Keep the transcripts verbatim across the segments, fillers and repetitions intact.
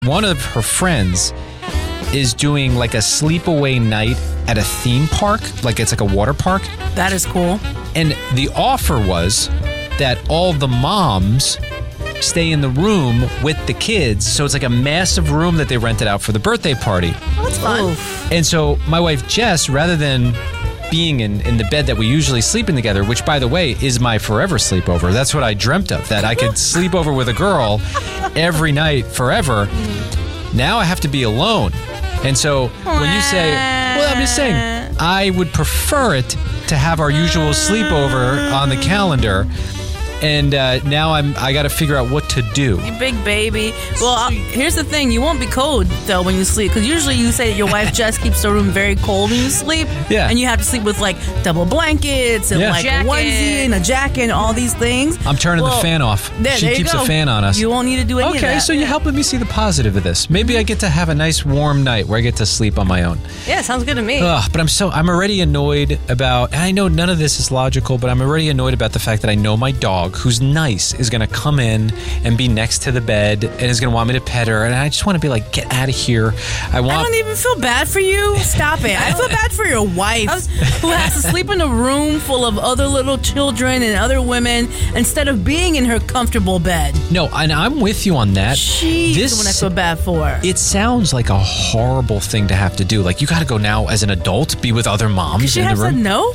One of her friends is doing like a sleepaway night at a theme park, like it's like a water park. That is cool. And the offer was that all the moms stay in the room with the kids. So it's like a massive room that they rented out for the birthday party. Oh, that's fun. Oof. And so my wife, Jess, rather than being in, in the bed that we usually sleep in together, which, by the way, is my forever sleepover. That's what I dreamt of, that I could sleep over with a girl every night forever. Now I have to be alone. And so when you say, well, I'm just saying, I would prefer it to have our usual sleepover on the calendar. And uh, now I'm, I got to figure out what to do. You big baby. Well, I'll, here's the thing. You won't be cold, though, when you sleep. Because usually you say that your wife Jess keeps the room very cold when you sleep. Yeah. And you have to sleep with, like, double blankets and, Yeah. like, Jacket. a onesie and a jacket and all these things. I'm turning Well, the fan off. There, she there you keeps go. a fan on us. You won't need to do any of Okay, that. so you're helping me see the positive of this. Maybe I get to have a nice warm night where I get to sleep on my own. Yeah, sounds good to me. Ugh, but I'm so I'm already annoyed about, and I know none of this is logical, but I'm already annoyed about the fact that I know my dog, who's nice, is going to come in and be next to the bed and is going to want me to pet her, and I just want to be like, get out of here. I want. I don't even feel bad for you. Stop it. I feel bad for your wife who has to sleep in a room full of other little children and other women instead of being in her comfortable bed. No, and I'm with you on that. She's This- the one I feel bad for. It sounds like a horrible thing to have to do. Like, you got to go now as an adult, be with other moms She in the have said room. no?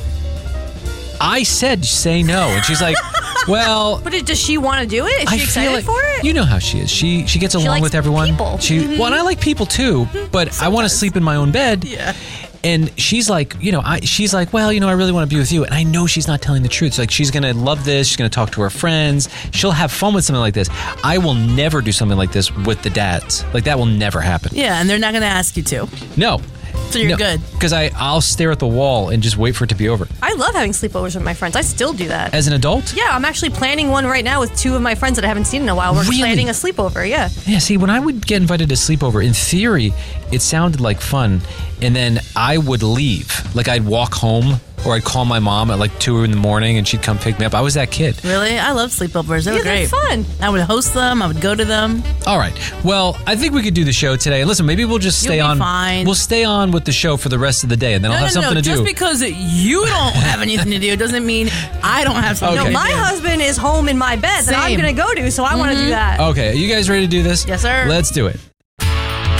I said say no, and she's like, well. But does she want to do it? Is she I excited feel like, for it? You know how she is. She she gets along likes with everyone. people. She well, and I like people too, but I want to sleep in my own bed. Yeah. And she's like, you know, I she's like, well, you know, I really want to be with you, and I know she's not telling the truth. So like, she's gonna love this. She's gonna talk to her friends. She'll have fun with something like this. I will never do something like this with the dads. Like, that will never happen. Yeah, and they're not going to ask you to. No. So you're No, good. Because I I'll stare at the wall and just wait for it to be over. I love having sleepovers with my friends. I still do that. As an adult. Yeah, I'm actually planning one right now with two of my friends that I haven't seen in a while. We're Really? planning a sleepover, yeah. Yeah, see, when I would get invited to sleepover, in theory, it sounded like fun, and then I would leave. Like, I'd walk home, or I'd call my mom at like two in the morning, and she'd come pick me up. I was that kid. Really? I love sleepovers. They were Yeah, they're great. fun. I would host them. I would go to them. All right. Well, I think we could do the show today. Listen, maybe we'll just You'll stay be on. fine. We'll stay on with the show for the rest of the day, and then I'll no, have no, something no. to Just do. because you don't have anything to do doesn't mean I don't have something Okay. to No, do. my husband is home in my bed that I'm Same. going to go to, so I want to do that. Okay, are you guys ready to do this? Yes, sir. Let's do it.